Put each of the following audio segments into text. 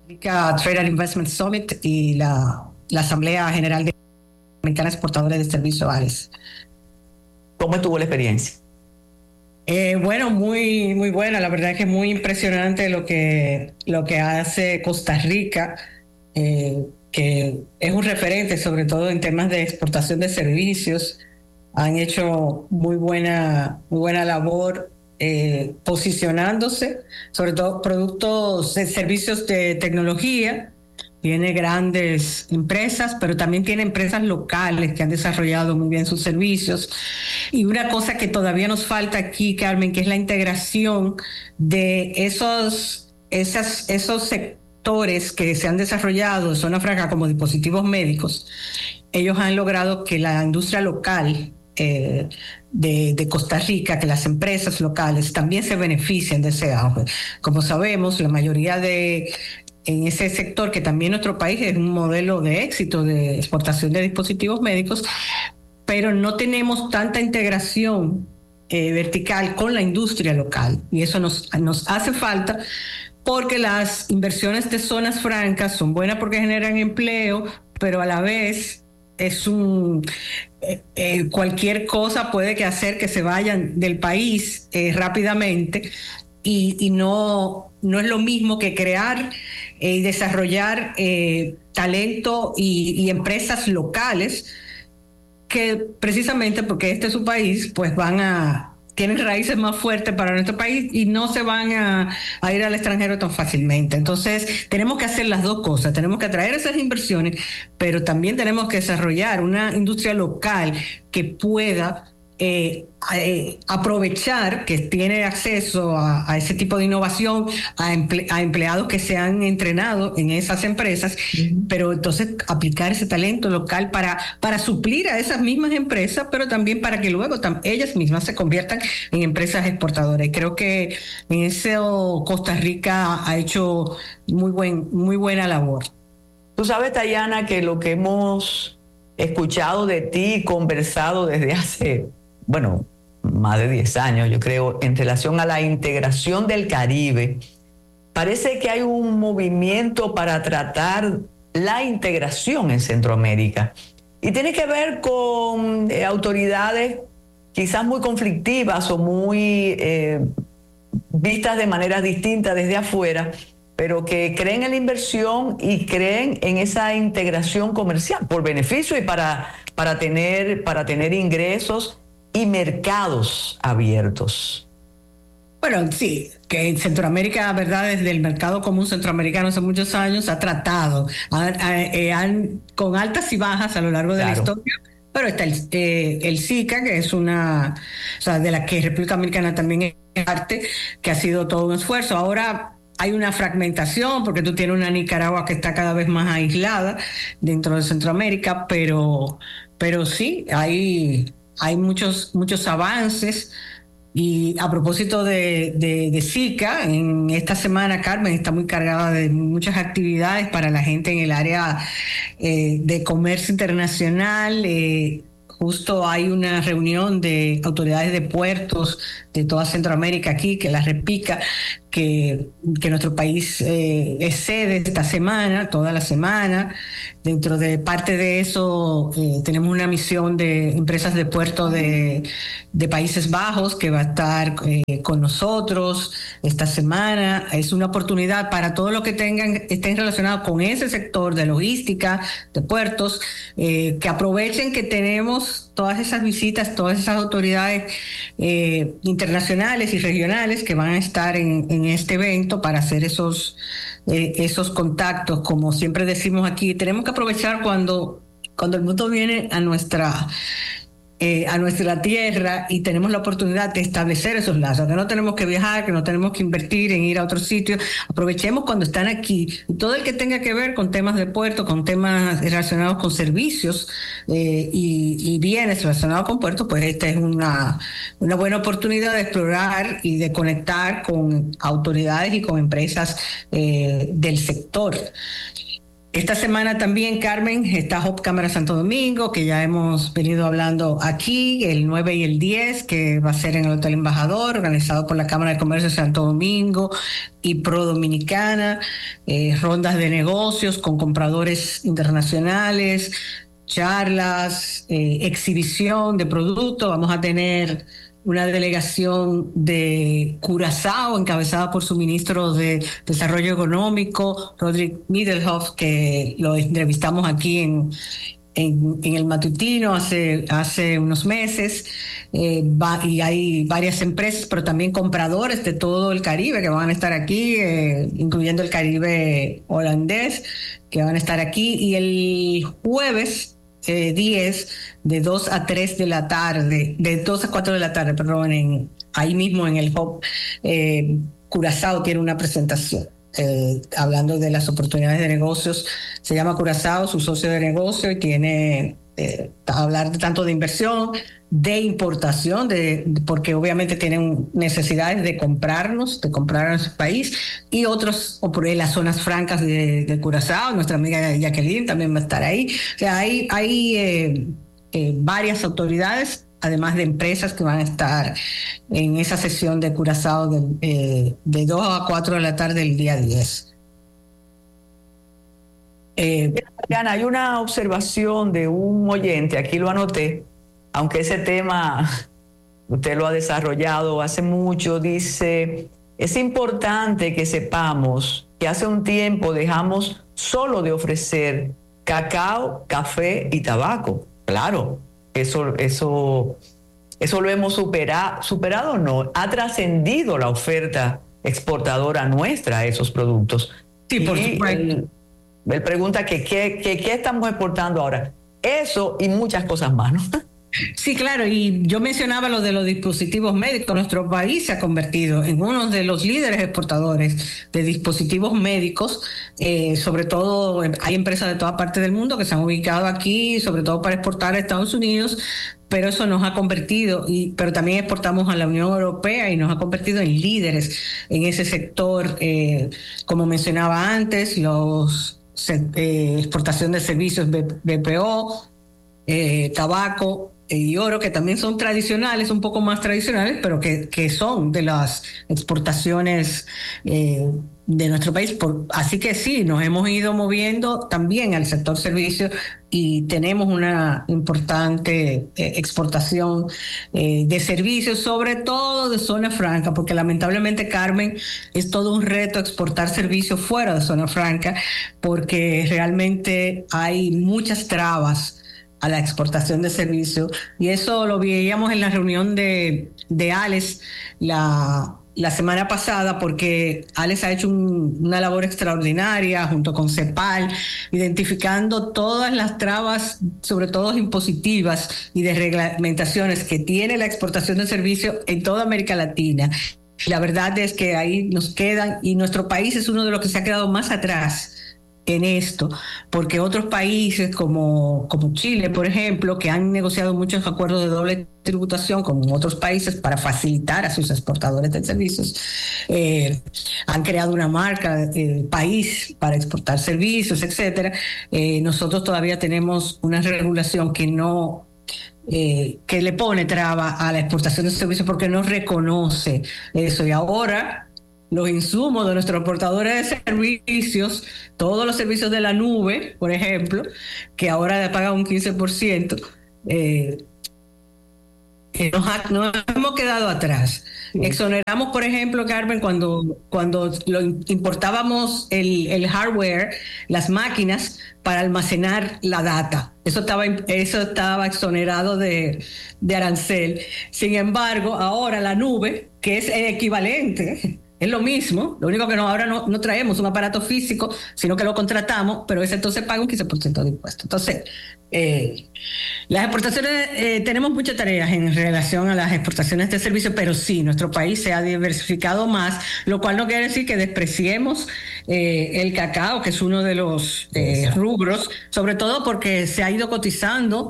Trade and Investment Summit y la Asamblea General de Americana Exportadores de Servicios ALES. ¿Cómo estuvo la experiencia? Bueno, muy buena. La verdad es que es muy impresionante lo que hace Costa Rica, que es un referente sobre todo en temas de exportación de servicios. Han hecho muy buena labor posicionándose, sobre todo productos de servicios de tecnología. Tiene grandes empresas, pero también tiene empresas locales que han desarrollado muy bien sus servicios. Y una cosa que todavía nos falta aquí, Carmen, que es la integración de esos sectores que se han desarrollado en zona franca como dispositivos médicos. Ellos han logrado que la industria local de Costa Rica, que las empresas locales también se beneficien de ese auge. Como sabemos, la mayoría en ese sector, que también nuestro país es un modelo de éxito de exportación de dispositivos médicos, pero no tenemos tanta integración vertical con la industria local, y eso nos hace falta, porque las inversiones de zonas francas son buenas porque generan empleo, pero a la vez es cualquier cosa puede hacer que se vayan del país rápidamente, y no es lo mismo que crear y desarrollar talento y empresas locales, que precisamente porque este es su país, pues tienen raíces más fuertes para nuestro país y no se van a ir al extranjero tan fácilmente. Entonces, tenemos que hacer las dos cosas. Tenemos que atraer esas inversiones, pero también tenemos que desarrollar una industria local que pueda aprovechar que tiene acceso a ese tipo de innovación, a empleados que se han entrenado en esas empresas, pero entonces aplicar ese talento local para suplir a esas mismas empresas, pero también para que luego ellas mismas se conviertan en empresas exportadoras. Y creo que en eso Costa Rica ha hecho muy buena labor. Tú sabes, Tayana, que lo que hemos escuchado de ti, conversado desde hace, más de 10 años, yo creo, en relación a la integración del Caribe, parece que hay un movimiento para tratar la integración en Centroamérica. Y tiene que ver con autoridades quizás muy conflictivas o muy vistas de maneras distintas desde afuera, pero que creen en la inversión y creen en esa integración comercial por beneficio y para tener ingresos y mercados abiertos. Bueno, sí, que en Centroamérica, verdad, desde el mercado común centroamericano hace muchos años ha tratado con altas y bajas a lo largo de la historia, pero está el SICA, que es de la que República Dominicana también es parte, que ha sido todo un esfuerzo. Ahora hay una fragmentación porque tú tienes una Nicaragua que está cada vez más aislada dentro de Centroamérica, pero sí, hay muchos avances. Y a propósito de SICA, en esta semana Carmen está muy cargada de muchas actividades para la gente en el área de comercio internacional. Justo hay una reunión de autoridades de puertos de toda Centroamérica aquí, que la REPICA, que nuestro país es sede esta semana, toda la semana. Dentro de parte de eso tenemos una misión de empresas de puerto de Países Bajos que va a estar con nosotros esta semana. Es una oportunidad para todos los que estén relacionados con ese sector de logística, de puertos, que aprovechen que tenemos todas esas visitas, todas esas autoridades internacionales y regionales que van a estar en este evento para hacer esos contactos. Como siempre decimos aquí, tenemos que aprovechar cuando el mundo viene a nuestra tierra y tenemos la oportunidad de establecer esos lazos, que no tenemos que viajar, que no tenemos que invertir en ir a otros sitios. Aprovechemos cuando están aquí. Y todo el que tenga que ver con temas de puerto, con temas relacionados con servicios y bienes relacionados con puertos, pues esta es una buena oportunidad de explorar y de conectar con autoridades y con empresas del sector. Esta semana también, Carmen, está Hop Cámara Santo Domingo, que ya hemos venido hablando aquí, el 9 y el 10, que va a ser en el Hotel Embajador, organizado por la Cámara de Comercio de Santo Domingo y Pro Dominicana, rondas de negocios con compradores internacionales, charlas, exhibición de productos. Vamos a tener una delegación de Curazao encabezada por su ministro de Desarrollo Económico, Roderick Middelhoff, que lo entrevistamos aquí en el Matutino hace unos meses. Y hay varias empresas, pero también compradores de todo el Caribe que van a estar aquí, incluyendo el Caribe holandés, que van a estar aquí. Y el jueves 10, de 2 a 3 de la tarde, de 2 a 4 de la tarde, perdón, ahí mismo en el Hub, Curazao tiene una presentación. Hablando de las oportunidades de negocios, se llama Curazao, su socio de negocio, y tiene hablar tanto de inversión, de importación, porque obviamente tienen necesidades de comprar a nuestro país, y otros, o por ahí las zonas francas de Curazao. Nuestra amiga Jacqueline también va a estar ahí. O sea, hay varias autoridades, además de empresas, que van a estar en esa sesión de Curazao de 2 a 4 de la tarde el día 10. Diana, hay una observación de un oyente, aquí lo anoté, aunque ese tema usted lo ha desarrollado hace mucho. Dice: es importante que sepamos que hace un tiempo dejamos solo de ofrecer cacao, café y tabaco. Claro, eso lo hemos superado, ¿no? Ha trascendido la oferta exportadora nuestra a esos productos. Sí, por supuesto. Él pregunta que qué estamos exportando ahora. Eso y muchas cosas más, ¿no? Sí, claro, y yo mencionaba lo de los dispositivos médicos. Nuestro país se ha convertido en uno de los líderes exportadores de dispositivos médicos. Sobre todo hay empresas de toda parte del mundo que se han ubicado aquí, sobre todo para exportar a Estados Unidos, pero eso nos ha convertido, pero también exportamos a la Unión Europea, y nos ha convertido en líderes en ese sector. Como mencionaba antes, exportación de servicios BPO, tabaco y oro, que también son tradicionales, un poco más tradicionales, pero que son de las exportaciones de nuestro país. Así que sí, nos hemos ido moviendo también al sector servicios, y tenemos una importante exportación de servicios, sobre todo de zona franca, porque lamentablemente, Carmen, es todo un reto exportar servicios fuera de zona franca, porque realmente hay muchas trabas a la exportación de servicios, y eso lo veíamos en la reunión de Alex la semana pasada, porque Alex ha hecho una labor extraordinaria junto con CEPAL, identificando todas las trabas, sobre todo impositivas y de reglamentaciones, que tiene la exportación de servicios en toda América Latina. La verdad es que ahí nos quedan, y nuestro país es uno de los que se ha quedado más atrás en esto, porque otros países como Chile, por ejemplo, que han negociado muchos acuerdos de doble tributación con otros países para facilitar a sus exportadores de servicios, han creado una marca país para exportar servicios, etcétera. Nosotros todavía tenemos una regulación que le pone traba a la exportación de servicios, porque no reconoce eso. Y ahora los insumos de nuestros exportadores de servicios, todos los servicios de la nube, por ejemplo, que ahora le pagan un 15%, nos hemos quedado atrás. Sí. Exoneramos, por ejemplo, Carmen, cuando importábamos el hardware, las máquinas para almacenar la data. Eso estaba exonerado de arancel. Sin embargo, ahora la nube, que es el equivalente, es lo mismo, lo único que ahora no traemos un aparato físico, sino que lo contratamos, pero ese entonces paga un 15% de impuesto. Entonces, las exportaciones, tenemos muchas tareas en relación a las exportaciones de servicios, pero sí, nuestro país se ha diversificado más, lo cual no quiere decir que despreciemos el cacao, que es uno de los rubros, sobre todo porque se ha ido cotizando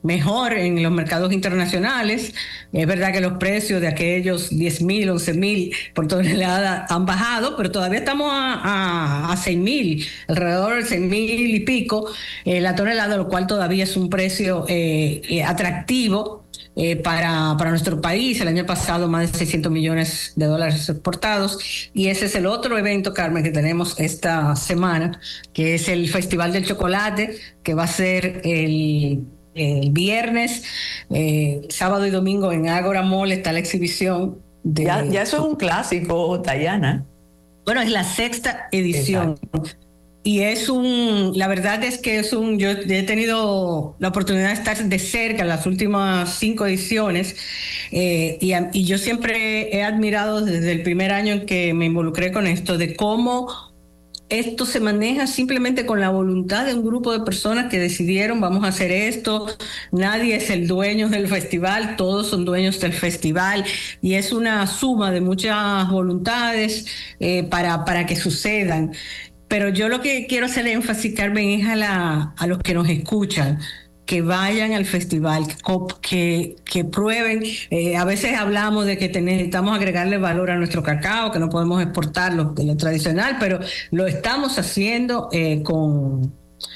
mejor en los mercados internacionales. Es verdad que los precios de aquellos 10,000, 11,000 por tonelada han bajado, pero todavía estamos a 6,000, alrededor de 6,000 y pico la tonelada, lo cual todavía es un precio atractivo para nuestro país. El año pasado más de 600 millones de dólares exportados, y ese es el otro evento, Carmen, que tenemos esta semana, que es el Festival del Chocolate, que va a ser el viernes, sábado y domingo en Ágora Mall. Está la exhibición de... Ya eso es un clásico, Dayana. Bueno, es la 6ª edición. Exacto. Y la verdad es que yo he tenido la oportunidad de estar de cerca en las últimas 5 ediciones, y yo siempre he admirado desde el primer año en que me involucré con esto, de cómo esto se maneja simplemente con la voluntad de un grupo de personas que decidieron: vamos a hacer esto. Nadie es el dueño del festival, todos son dueños del festival, y es una suma de muchas voluntades para que sucedan. Pero yo lo que quiero hacer énfasis, Carmen, es a los que nos escuchan, que vayan al festival, que prueben. A veces hablamos de que necesitamos agregarle valor a nuestro cacao, que no podemos exportarlo de lo tradicional, pero lo estamos haciendo con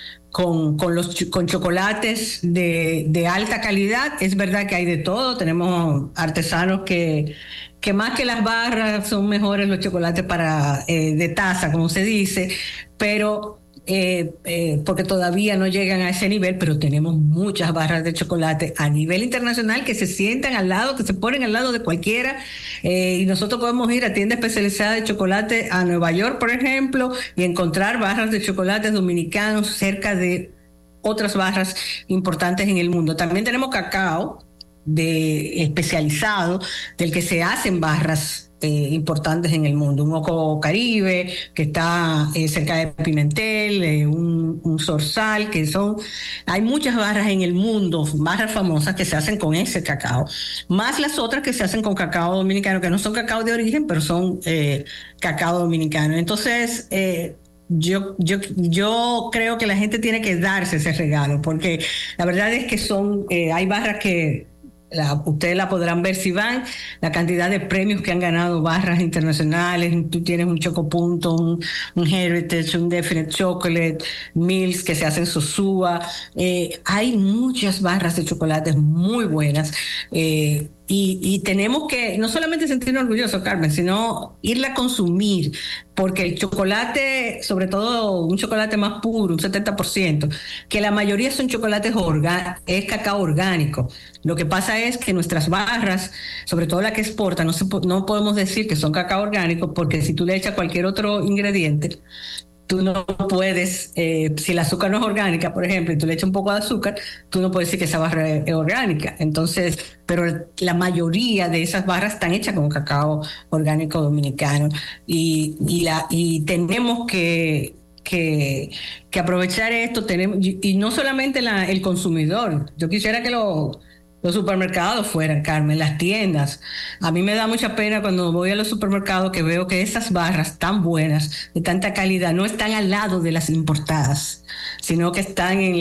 chocolates de alta calidad. Es verdad que hay de todo. Tenemos artesanos que más que las barras son mejores los chocolates de taza, como se dice, pero porque todavía no llegan a ese nivel, pero tenemos muchas barras de chocolate a nivel internacional que se sientan al lado, que se ponen al lado de cualquiera, y nosotros podemos ir a tiendas especializadas de chocolate a Nueva York, por ejemplo, y encontrar barras de chocolates dominicanos cerca de otras barras importantes en el mundo. También tenemos cacao especializado, del que se hacen barras importantes en el mundo. Un Oco Caribe, que está cerca de Pimentel, un Zorzal, hay muchas barras en el mundo, barras famosas que se hacen con ese cacao, más las otras que se hacen con cacao dominicano, que no son cacao de origen, pero son cacao dominicano. Entonces, yo creo que la gente tiene que darse ese regalo, porque la verdad es que hay barras que ustedes la podrán ver si van, la cantidad de premios que han ganado barras internacionales. Tú tienes un Chocopunto, un Heritage, un Definite Chocolate, Mills, que se hacen Sosúa. Hay muchas barras de chocolates muy buenas, y tenemos que no solamente sentirnos orgullosos, Carmen, sino irla a consumir, porque el chocolate, sobre todo un chocolate más puro, un 70%, que la mayoría son chocolates es cacao orgánico. Lo que pasa es que nuestras barras, sobre todo la que exportan, no podemos decir que son cacao orgánico, porque si tú le echas cualquier otro ingrediente, tú no puedes, si el azúcar no es orgánica, por ejemplo, y tú le echas un poco de azúcar, tú no puedes decir que esa barra es orgánica. Entonces, pero la mayoría de esas barras están hechas con cacao orgánico dominicano, y tenemos que aprovechar esto. Y no solamente el consumidor. Yo quisiera que los supermercados fueran, Carmen, las tiendas. A mí me da mucha pena cuando voy a los supermercados que veo que esas barras tan buenas, de tanta calidad, no están al lado de las importadas, sino que están en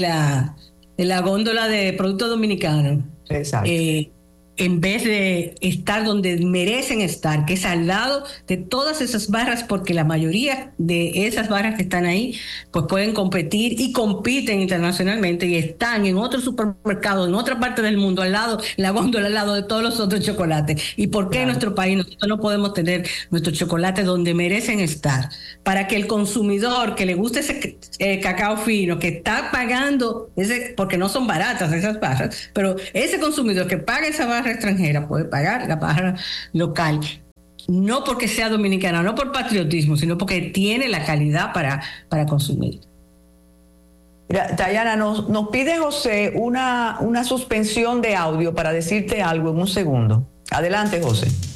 la góndola de productos dominicanos. Exacto. En vez de estar donde merecen estar, que es al lado de todas esas barras, porque la mayoría de esas barras que están ahí pues pueden competir y compiten internacionalmente, y están en otro supermercado en otra parte del mundo, al lado, la góndola al lado de todos los otros chocolates. ¿Y por qué en nuestro país nosotros no podemos tener nuestros chocolates donde merecen estar? Para que el consumidor que le guste ese cacao fino, que está pagando porque no son baratas esas barras, pero ese consumidor que paga esa barra extranjera puede pagar la barra local, no porque sea dominicana, no por patriotismo, sino porque tiene la calidad para consumir. Mira, Dayana, nos pide José una suspensión de audio para decirte algo en un segundo. Adelante, José.